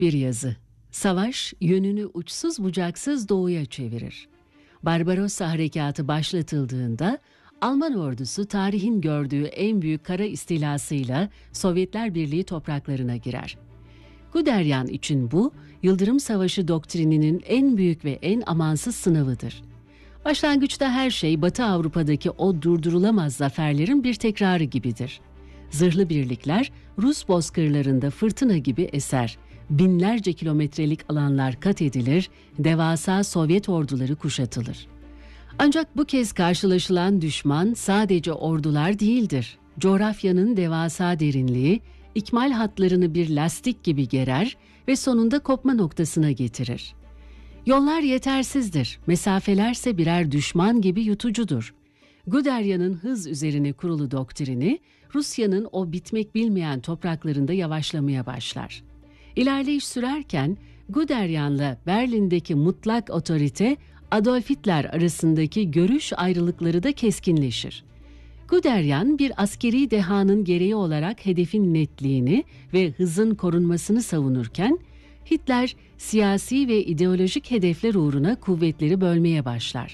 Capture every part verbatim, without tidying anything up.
Bir yazı. Savaş yönünü uçsuz bucaksız doğuya çevirir. Barbarossa harekatı başlatıldığında Alman ordusu tarihin gördüğü en büyük kara istilasıyla Sovyetler Birliği topraklarına girer. Guderian için bu, Yıldırım Savaşı doktrininin en büyük ve en amansız sınavıdır. Başlangıçta her şey Batı Avrupa'daki o durdurulamaz zaferlerin bir tekrarı gibidir. Zırhlı birlikler Rus bozkırlarında fırtına gibi eser, binlerce kilometrelik alanlar kat edilir, devasa Sovyet orduları kuşatılır. Ancak bu kez karşılaşılan düşman sadece ordular değildir. Coğrafyanın devasa derinliği, ikmal hatlarını bir lastik gibi gerer ve sonunda kopma noktasına getirir. Yollar yetersizdir, mesafelerse birer düşman gibi yutucudur. Guderian'ın hız üzerine kurulu doktrini, Rusya'nın o bitmek bilmeyen topraklarında yavaşlamaya başlar. İlerleyiş sürerken, Guderian'la Berlin'deki mutlak otorite, Adolf Hitler arasındaki görüş ayrılıkları da keskinleşir. Guderian bir askeri dehanın gereği olarak hedefin netliğini ve hızın korunmasını savunurken, Hitler siyasi ve ideolojik hedefler uğruna kuvvetleri bölmeye başlar.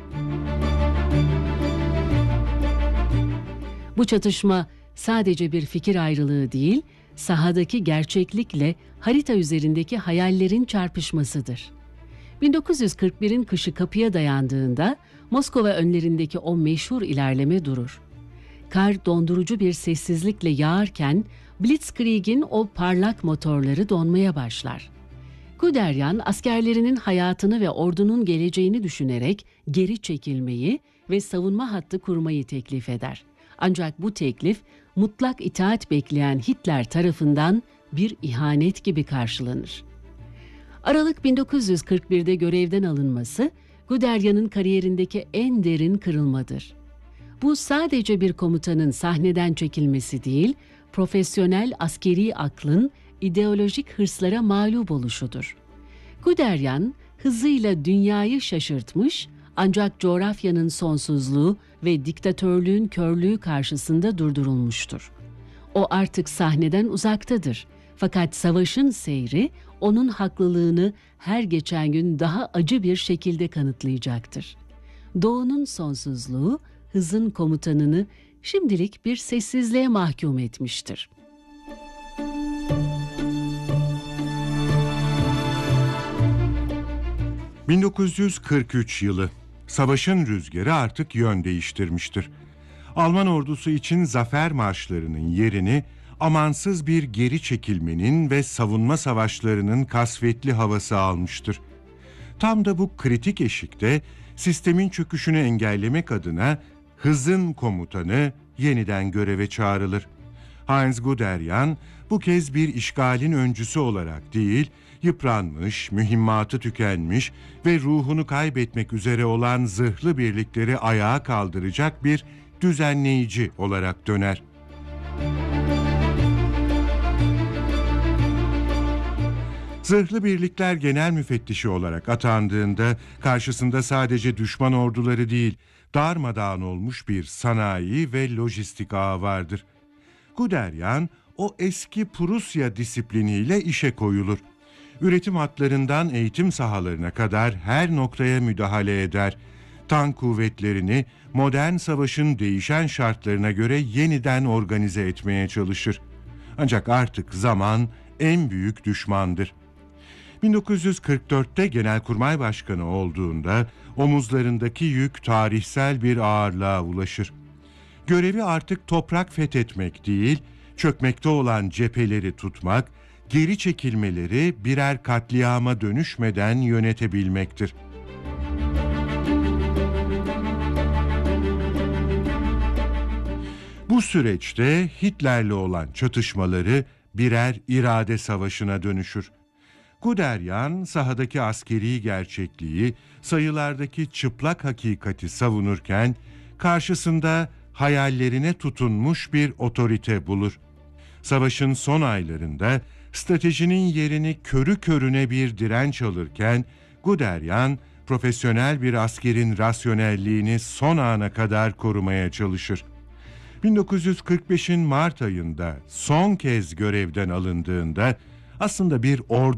Bu çatışma sadece bir fikir ayrılığı değil, sahadaki gerçeklikle harita üzerindeki hayallerin çarpışmasıdır. bin dokuz yüz kırk birin kışı kapıya dayandığında Moskova önlerindeki o meşhur ilerleme durur. Kar dondurucu bir sessizlikle yağarken Blitzkrieg'in o parlak motorları donmaya başlar. Guderian askerlerinin hayatını ve ordunun geleceğini düşünerek geri çekilmeyi ve savunma hattı kurmayı teklif eder. Ancak bu teklif mutlak itaat bekleyen Hitler tarafından bir ihanet gibi karşılanır. Aralık bin dokuz yüz kırk birde görevden alınması, Guderian'ın kariyerindeki en derin kırılmadır. Bu sadece bir komutanın sahneden çekilmesi değil, profesyonel askeri aklın ideolojik hırslara mağlup oluşudur. Guderian, hızıyla dünyayı şaşırtmış, ancak coğrafyanın sonsuzluğu ve diktatörlüğün körlüğü karşısında durdurulmuştur. O artık sahneden uzaktadır. Fakat savaşın seyri onun haklılığını her geçen gün daha acı bir şekilde kanıtlayacaktır. Doğunun sonsuzluğu, hızın komutanını şimdilik bir sessizliğe mahkum etmiştir. bin dokuz yüz kırk üç yılı. Savaşın rüzgarı artık yön değiştirmiştir. Alman ordusu için zafer marşlarının yerini amansız bir geri çekilmenin ve savunma savaşlarının kasvetli havası almıştır. Tam da bu kritik eşikte sistemin çöküşünü engellemek adına hızın komutanı yeniden göreve çağrılır. Heinz Guderian bu kez bir işgalin öncüsü olarak değil, yıpranmış, mühimmatı tükenmiş ve ruhunu kaybetmek üzere olan zırhlı birlikleri ayağa kaldıracak bir düzenleyici olarak döner. Zırhlı Birlikler Genel Müfettişi olarak atandığında karşısında sadece düşman orduları değil, darmadağın olmuş bir sanayi ve lojistik ağı vardır. Guderian o eski Prusya disipliniyle işe koyulur. Üretim hatlarından eğitim sahalarına kadar her noktaya müdahale eder. Tank kuvvetlerini modern savaşın değişen şartlarına göre yeniden organize etmeye çalışır. Ancak artık zaman en büyük düşmandır. bin dokuz yüz kırk dörtte Genelkurmay Başkanı olduğunda omuzlarındaki yük tarihsel bir ağırlığa ulaşır. Görevi artık toprak fethetmek değil, çökmekte olan cepheleri tutmak, geri çekilmeleri birer katliama dönüşmeden yönetebilmektir. Bu süreçte Hitler'le olan çatışmaları birer irade savaşına dönüşür. Guderian sahadaki askeri gerçekliği, sayılardaki çıplak hakikati savunurken karşısında hayallerine tutunmuş bir otorite bulur. Savaşın son aylarında stratejinin yerini körü körüne bir direnç alırken Guderian profesyonel bir askerin rasyonelliğini son ana kadar korumaya çalışır. bin dokuz yüz kırk beşin Mart ayında son kez görevden alındığında aslında bir ordu